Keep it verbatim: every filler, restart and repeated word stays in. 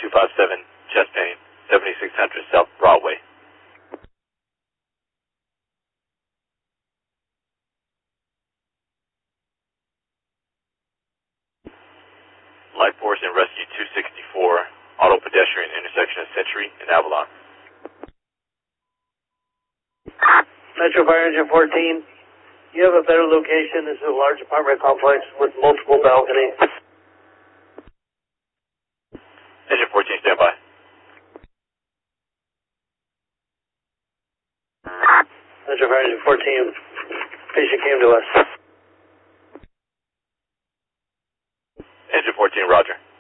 two five seven, chest pain, seventy-six hundred South Broadway. Life Force and Rescue two sixty-four, auto pedestrian intersection of Century and Avalon. Metro Fire Engine fourteen, you have a better location. This is a large apartment complex with multiple balconies. Engine fourteen, stand by. Metro Fire Engine fourteen, patient came to us. Engine fourteen, roger.